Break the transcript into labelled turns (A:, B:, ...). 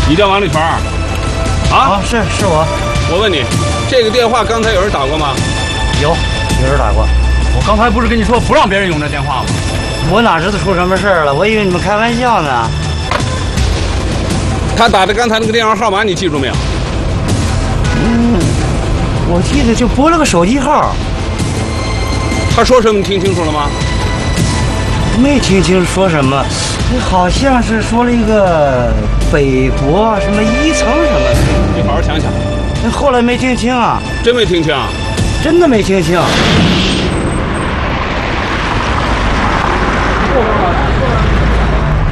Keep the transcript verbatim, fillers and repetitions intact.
A: 你叫王立全啊？
B: 啊，是是我。
A: 我问你，这个电话刚才有人打过吗？
B: 有，有人打过。
A: 我刚才不是跟你说不让别人用这电话吗？
B: 我哪知道出什么事儿了？我以为你们开玩笑呢。
A: 他打的刚才那个电话号码你记住没有？
B: 嗯，我记得就拨了个手机号。
A: 他说什么你听清楚了吗？
B: 没听清说什么，好像是说了一个北国什么一层什么的。
A: 你好好想想。
B: 后来没听清啊。
A: 真没听清啊？
B: 真的没听清。